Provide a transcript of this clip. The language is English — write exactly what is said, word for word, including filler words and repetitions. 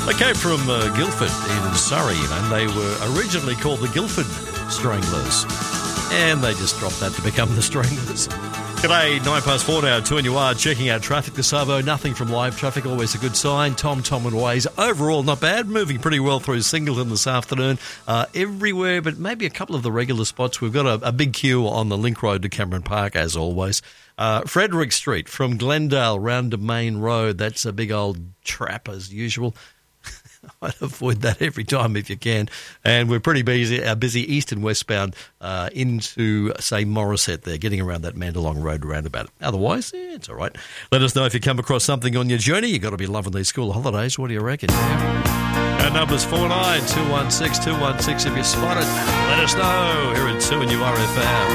They came from uh, Guildford in Surrey, and they were originally called the Guildford Stranglers. And they just dropped that to become the Stranglers. G'day, nine past four now, two and you are checking out traffic this Savo. Nothing from live traffic, always a good sign. Tom, Tom and Ways, overall not bad, moving pretty well through Singleton this afternoon. Uh, everywhere, but maybe a couple of the regular spots. We've got a, a big queue on the Link Road to Cameron Park, as always. Uh, Frederick Street from Glendale round to Main Road, that's a big old trap as usual. I'd avoid that every time if you can. And we're pretty busy, uh, busy east and westbound uh, into, say, Morisset there, getting around that Mandalong Road roundabout. Otherwise, yeah, it's all right. Let us know if you come across something on your journey. You've got to be loving these school holidays. What do you reckon? Yeah. Our number's four nine two one six two one six. If you spot it, let us know here at two and you R F M.